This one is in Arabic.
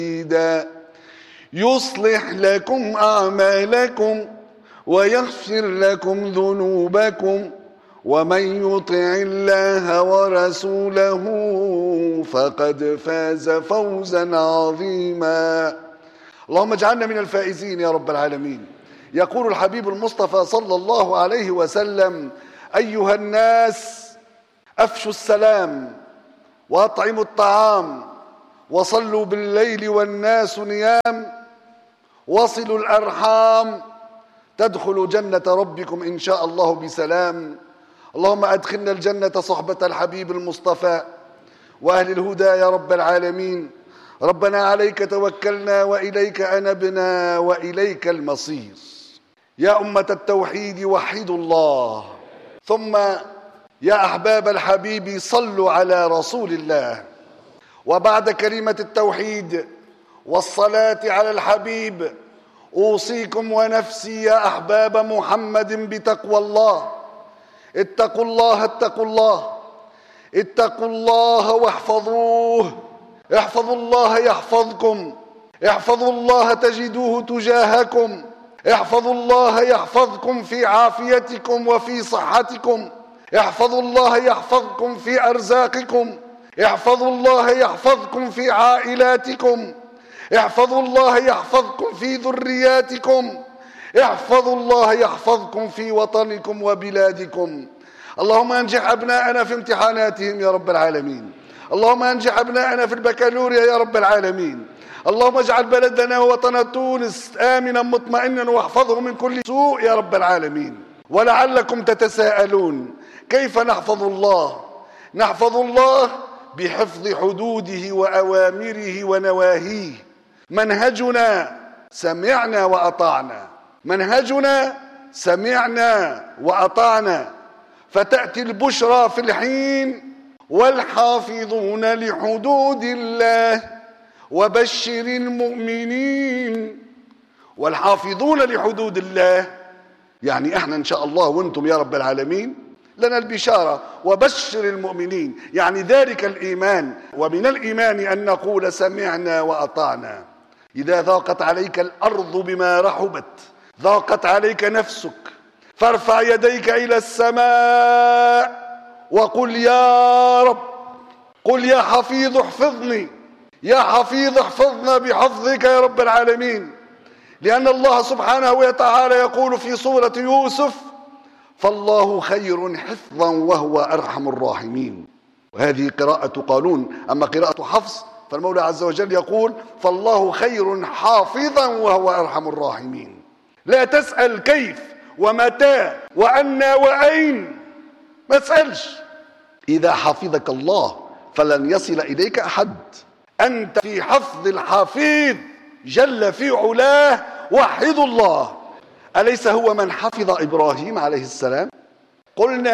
يصلح لكم أعمالكم ويغفر لكم ذنوبكم ومن يطع الله ورسوله فقد فاز فوزا عظيما. اللهم اجعلنا من الفائزين يا رب العالمين. يقول الحبيب المصطفى صلى الله عليه وسلم: أيها الناس أفشوا السلام وأطعموا الطعام وصلوا بالليل والناس نيام وصلوا الأرحام تدخلوا جنة ربكم إن شاء الله بسلام. اللهم أدخلنا الجنة صحبة الحبيب المصطفى وأهل الهدى يا رب العالمين. ربنا عليك توكلنا وإليك أنبنا وإليك المصير. يا أمة التوحيد وحدوا الله، ثم يا أحباب الحبيب صلوا على رسول الله. وبعد كلمة التوحيد والصلاة على الحبيب أوصيكم ونفسي يا أحباب محمد بتقوى الله. اتقوا الله اتقوا الله اتقوا الله واحفظوه. احفظوا الله يحفظكم، احفظوا الله تجدوه تجاهكم، احفظوا الله يحفظكم في عافيتكم وفي صحتكم، احفظوا الله يحفظكم في أرزاقكم، احفظوا الله يحفظكم في عائلاتكم، احفظوا الله يحفظكم في ذرياتكم، احفظوا الله يحفظكم في وطنكم وبلادكم. اللهم انجح أبناءنا في امتحاناتهم يا رب العالمين. اللهم انجح أبناءنا في البكالوريا يا رب العالمين. اللهم اجعل بلدنا ووطن تونس آمنا مطمئنا واحفظه من كل سوء يا رب العالمين. ولعلكم تتساءلون: كيف نحفظ الله؟ نحفظ الله بحفظ حدوده وأوامره ونواهيه. منهجنا سمعنا وأطعنا، منهجنا سمعنا وأطعنا. فتأتي البشرى في الحين: والحافظون لحدود الله وبشر المؤمنين. والحافظون لحدود الله يعني احنا ان شاء الله وانتم يا رب العالمين لنا البشارة. وبشر المؤمنين يعني ذلك الإيمان. ومن الإيمان أن نقول سمعنا وأطعنا. إذا ضاقت عليك الأرض بما رحبت، ضاقت عليك نفسك، فارفع يديك إلى السماء وقل: يا رب، قل: يا حفيظ احفظني، يا حفيظ احفظنا بحفظك يا رب العالمين. لأن الله سبحانه وتعالى يقول في سورة يوسف: فالله خير حفظا وهو أرحم الراحمين. وهذه قراءة قالون. أما قراءة حفص فالمولى عز وجل يقول: فالله خير حافظا وهو أرحم الراحمين. لا تسأل كيف ومتى وأنى وأين، ما تسألش. إذا حفظك الله فلن يصل إليك أحد. أنت في حفظ الحفيظ جل في علاه. وحدوا الله. أليس هو من حفظ إبراهيم عليه السلام؟ قلنا